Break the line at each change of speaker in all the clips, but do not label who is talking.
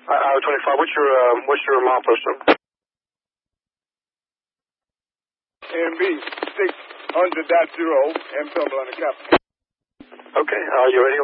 I-25, what's your milepost number?
AMB 600.0, M terminal on the cap.
Okay, you ready?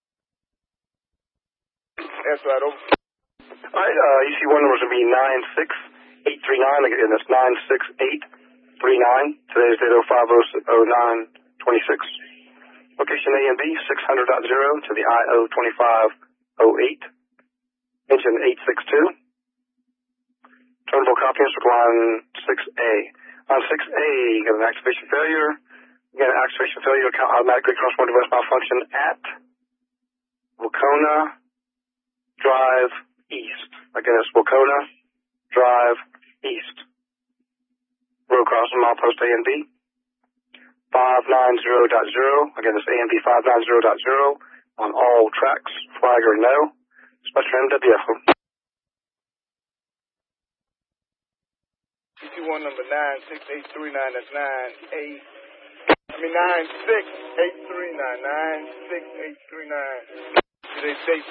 That's right, over.
Alright, EC1 numbers will be 96839, again, that's 96839. Today's date 050926. Location AMB 600.0 to the IO2508. Engine 862. Turnable copy instrument line 6A. On 6A, you got an activation failure. You got an activation failure, automatically cross-border device malfunction at Wacona Drive East. Again, it's Wacona Drive East. Road crossing milepost AMB 590.0. Again, it's AMB 590.0 on all tracks. Flagger no. Special MWF.
EC1 number 96839, that's 96839, 96839. Today's date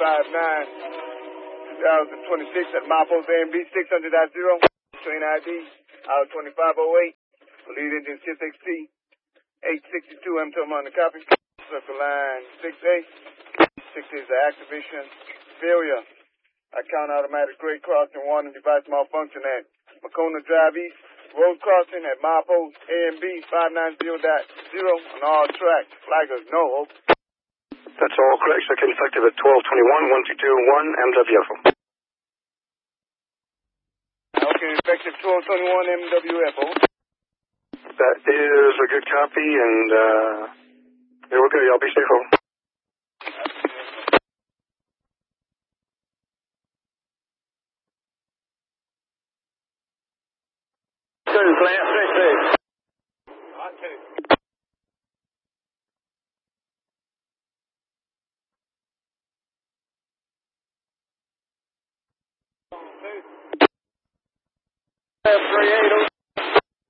5/9/2026 at milepost AMB 600.0. Train ID, IO2508. Lead engine 6XT 862, M terminal on the copy. Circle line 6A. 6 is the activation failure. I count automatic grade crossing, warning device malfunction at Wacona Drive East. Road crossing at milepost AMB 590.0 on all tracks. Flaggers no.
That's all correct. So effective at 1221-1221 MWF.
Okay, effective 1221 MWF.
That is a good copy, and here we go. Y'all be safe. Over.
Class 6A. Class 38.